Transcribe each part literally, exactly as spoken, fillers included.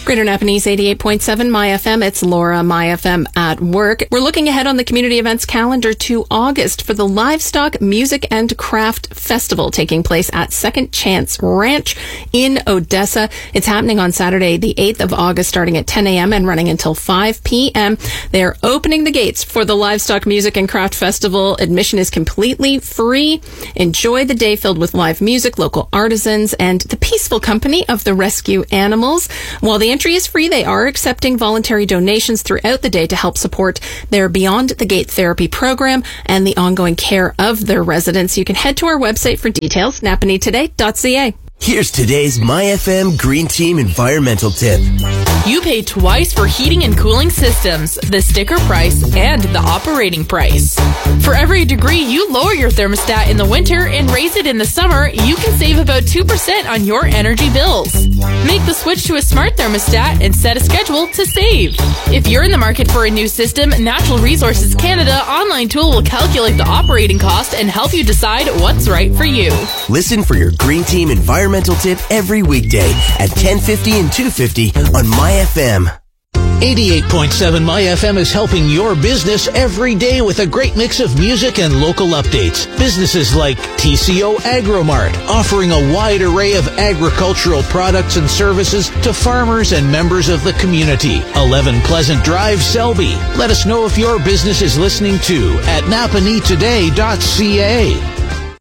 Greater Napanese eighty-eight point seven My F M. It's Laura, My F M at work. We're looking ahead on the community events calendar to August for the Livestock Music and Craft Festival taking place at Second Chance Ranch in Odessa. It's happening on Saturday, the eighth of August, starting at ten a.m. and running until five p.m. They're opening the gates for the Livestock Music and Craft Festival. Admission is completely free. Enjoy the day filled with live music, local artisans, and the peaceful company of the rescue animals. While the entry is free, they are accepting voluntary donations throughout the day to help support their Beyond the Gate therapy program and the ongoing care of their residents. You can head to our website for details, napanee today dot c a. Here's today's My F M Green Team environmental tip. You pay twice for heating and cooling systems, the sticker price, and the operating price. For every degree you lower your thermostat in the winter and raise it in the summer, you can save about two percent on your energy bills. Make the switch to a smart thermostat and set a schedule to save. If you're in the market for a new system, Natural Resources Canada online tool will calculate the operating cost and help you decide what's right for you. Listen for your Green Team environmental tip every weekday at ten fifty and two fifty on My F M. eighty-eight point seven My F M is helping your business every day with a great mix of music and local updates. Businesses like T C O Agromart, offering a wide array of agricultural products and services to farmers and members of the community. eleven Pleasant Drive, Selby. Let us know if your business is listening too at napanee today dot c a.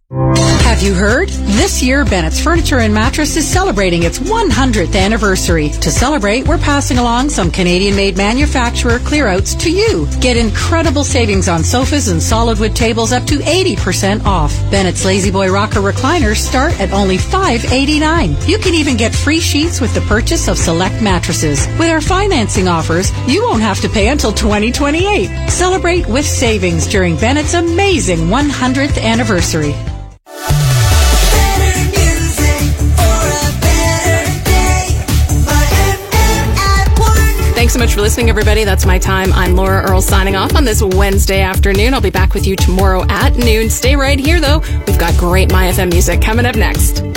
Have you heard? This year, Bennett's Furniture and Mattress is celebrating its one hundredth anniversary. To celebrate, we're passing along some Canadian-made manufacturer clearouts to you. Get incredible savings on sofas and solid wood tables up to eighty percent off. Bennett's Lazy Boy Rocker recliners start at only five dollars and eighty-nine cents. You can even get free sheets with the purchase of select mattresses. With our financing offers, you won't have to pay until twenty twenty-eight. Celebrate with savings during Bennett's amazing one hundredth anniversary. Thanks so much for listening, everybody. That's my time. I'm Laura Earle signing off on this Wednesday afternoon. I'll be back with you tomorrow at noon. Stay right here, though. We've got great My F M music coming up next.